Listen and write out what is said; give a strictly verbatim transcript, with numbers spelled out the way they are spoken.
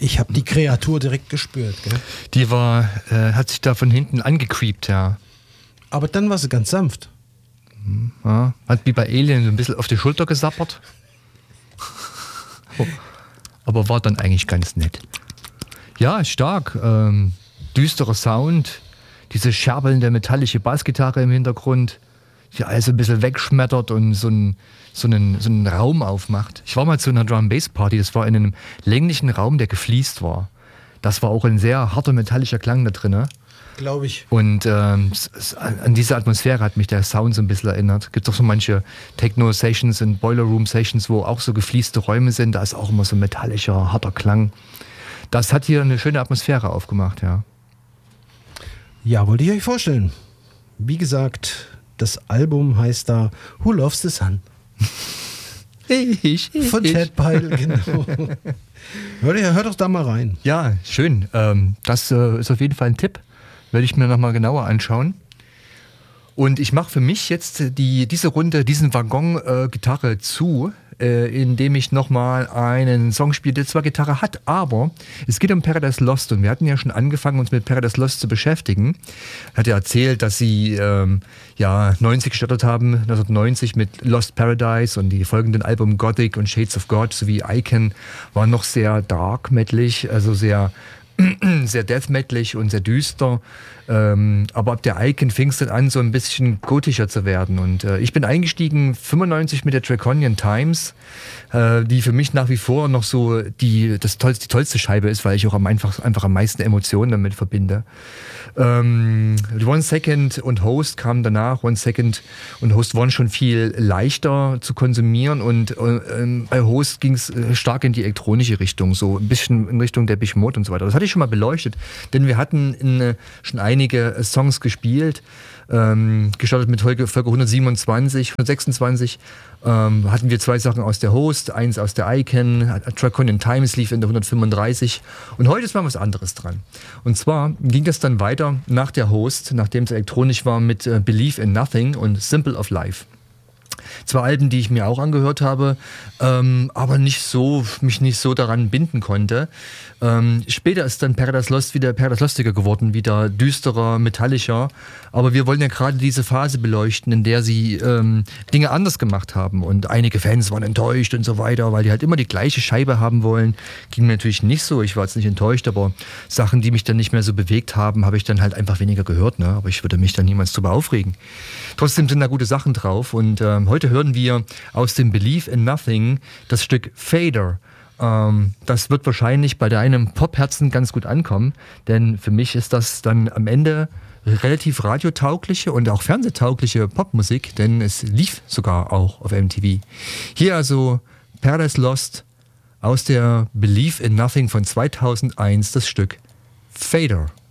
Ich habe die Kreatur direkt gespürt, gell? Die war, äh, hat sich da von hinten angecreept, ja. Aber dann war sie ganz sanft. Ja, hat wie bei Alien so ein bisschen auf die Schulter gesappert. Oh. Aber war dann eigentlich ganz nett. Ja, stark. Ähm, düsterer Sound. Diese scherbelnde metallische Bassgitarre im Hintergrund, die alles ein bisschen wegschmettert und so einen, so, einen, so einen Raum aufmacht. Ich war mal zu einer Drum-Bass-Party, das war in einem länglichen Raum, der gefliest war. Das war auch ein sehr harter metallischer Klang da drin. Glaube ich. Und ähm, s- s- an diese Atmosphäre hat mich der Sound so ein bisschen erinnert. Es gibt auch so manche Techno-Sessions und Boiler-Room-Sessions, wo auch so geflieste Räume sind. Da ist auch immer so ein metallischer, harter Klang. Das hat hier eine schöne Atmosphäre aufgemacht, ja. Ja, wollte ich euch vorstellen. Wie gesagt, das Album heißt da Who Loves the Sun? Ich, ich, Von Chad Pyle, genau. Hört, ihr- hört doch da mal rein. Ja, schön. Ähm, das äh, ist auf jeden Fall ein Tipp. Werde ich mir nochmal genauer anschauen. Und ich mache für mich jetzt die, diese Runde, diesen Waggon äh, Gitarre zu, äh, indem ich nochmal einen Song spiele, der zwar Gitarre hat, aber es geht um Paradise Lost. Und wir hatten ja schon angefangen, uns mit Paradise Lost zu beschäftigen. Hat ja erzählt, dass sie ähm, ja, neunzig gestartet haben, neunzehnhundertneunzig mit Lost Paradise, und die folgenden Alben Gothic und Shades of God sowie Icon waren noch sehr dark metalig, also sehr sehr death metalig und sehr düster. Ähm, aber ab der Icon fing es dann an, so ein bisschen gotischer zu werden. Und äh, ich bin eingestiegen fünfundneunzig mit der Draconian Times, äh, die für mich nach wie vor noch so die, das tollste, die tollste Scheibe ist, weil ich auch am einfach, einfach am meisten Emotionen damit verbinde. Ähm, One Second und Host kamen danach. One Second und Host waren schon viel leichter zu konsumieren, und äh, bei Host ging es äh, stark in die elektronische Richtung, so ein bisschen in Richtung der Depeche Mode und so weiter. Das hatte ich schon mal beleuchtet, denn wir hatten in, äh, schon einige äh, Songs gespielt, ähm, gestartet mit Folge, Folge hundertsiebenundzwanzig, hundertsechsundzwanzig ähm, hatten wir zwei Sachen aus der Host, eins aus der Icon, Draconian Times lief in der hundertfünfunddreißig, und heute ist mal was anderes dran. Und zwar ging das dann weiter nach der Host, nachdem es elektronisch war, mit äh, Believe in Nothing und Simple of Life. Zwei Alben, die ich mir auch angehört habe, ähm, aber nicht so, mich nicht so daran binden konnte. Ähm, später ist dann Paradise Lost wieder Paradise Lostiger geworden, wieder düsterer, metallischer. Aber wir wollen ja gerade diese Phase beleuchten, in der sie ähm, Dinge anders gemacht haben. Und einige Fans waren enttäuscht und so weiter, weil die halt immer die gleiche Scheibe haben wollen. Ging mir natürlich nicht so. Ich war jetzt nicht enttäuscht, aber Sachen, die mich dann nicht mehr so bewegt haben, habe ich dann halt einfach weniger gehört. Ne? Aber ich würde mich dann niemals drüber aufregen. Trotzdem sind da gute Sachen drauf. Und ähm, heute hören wir aus dem Believe in Nothing das Stück Fader. Ähm, das wird wahrscheinlich bei deinem Popherzen ganz gut ankommen, denn für mich ist das dann am Ende relativ radiotaugliche und auch fernsehtaugliche Popmusik, denn es lief sogar auch auf M T V. Hier also Paradise Lost aus der Believe in Nothing von zweitausendeins, das Stück Fader.